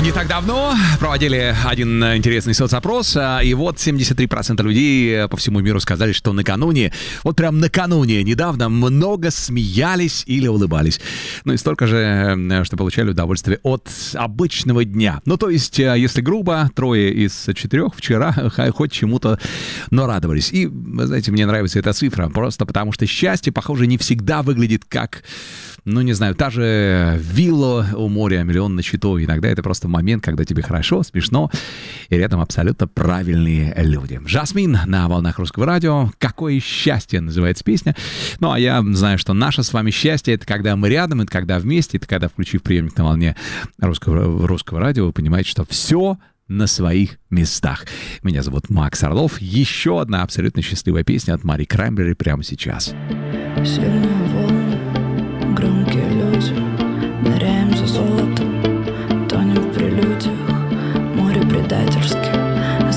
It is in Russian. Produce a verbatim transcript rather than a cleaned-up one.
Не так давно проводили один интересный соцопрос, и вот семьдесят три процента людей по всему миру сказали, что накануне, вот прям накануне, недавно много смеялись или улыбались. Ну и столько же, что получали удовольствие от обычного дня. Ну то есть, если грубо, трое из четырех вчера хоть чему-то, но радовались. И, вы знаете, мне нравится эта цифра, просто потому что счастье, похоже, не всегда выглядит как, ну не знаю, та же вилла у моря, миллион на счету. Иногда это просто момент, когда тебе хорошо, смешно, и рядом абсолютно правильные люди. Жасмин на волнах русского радио. «Какое счастье» называется песня. Ну, а я знаю, что наше с вами счастье — это когда мы рядом, это когда вместе, это когда, включив приемник на волне русского, русского радио, вы понимаете, что все на своих местах. Меня зовут Макс Орлов. Еще одна абсолютно счастливая песня от Мари Краймбрери прямо сейчас. Сильные волны, громкие люди, ныряем за золотом, тонем в прелюдиях, море предательски,